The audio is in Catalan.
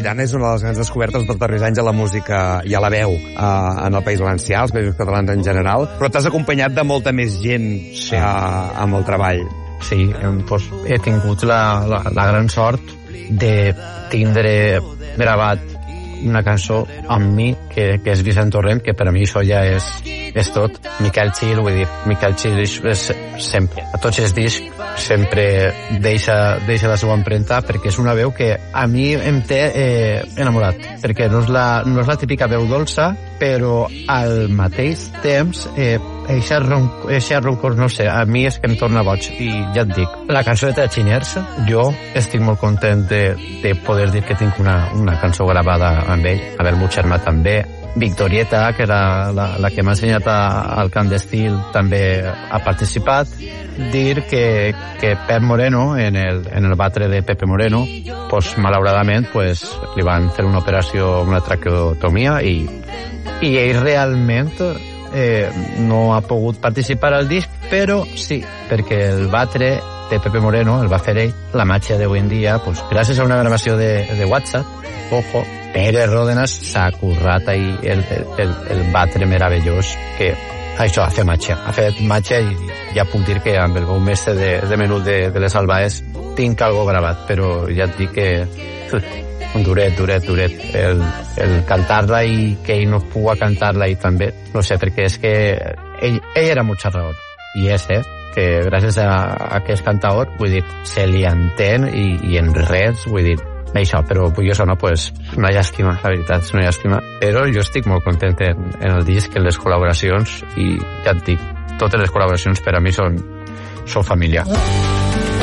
Gitana és una de les grans descobertes dels darrers anys a la música i a la veu en el País Valencià, als Països Catalans en general, però t'has acompanyat de molta més gent amb el treball. Sí, doncs he tingut la gran sort de tindre gravat una cançó amb mi que és Vicent Torrent, que per a mi això ja és tot. Miquel Gil, vull dir, Miquel Gil és sempre, a tots els discs sempre deixa la seva empremta, perquè és una veu que a mi em té enamorat, perquè no és la típica veu dolça, però al mateix temps eixa roncor, no sé, a mi és que em torna boig. I ja et dic, la cançó de Tachiners, jo estic molt content de poder dir que tinc una cançó gravada amb ell, amb el meu germà també. Victorieta, que era la que m'ha ensenyat al cant d'estil, també ha participat. Dir que Pep Moreno, en el batre de Pepe Moreno, pues, malauradament pues, li van fer una operació, una traqueotomia, i ell realment no ha pogut participar al disc, però sí, perquè el batre de Pepe Moreno el va fer ell. La màgia d'avui en dia, pues, gràcies a una gravació de WhatsApp, ojo, Pere Ródenas s'ha currat ahí el batre meravellós, que això ha fet màgia, i ja puc dir que amb el bon mestre de Menut de les Albaes tinc algo gravat, però ja et dic que duret el cantar-la i que ell no pugui cantar-la i també, no sé, perquè és que ell era molt xerrador, i és, que gràcies a aquest cantaor, vull dir, se li entén i en res, vull dir, això, però jo sona, pues, una llàstima, la veritat, és una llàstima, però jo estic molt content en el disc, en les col·laboracions, i ja et dic, totes les col·laboracions per a mi són família.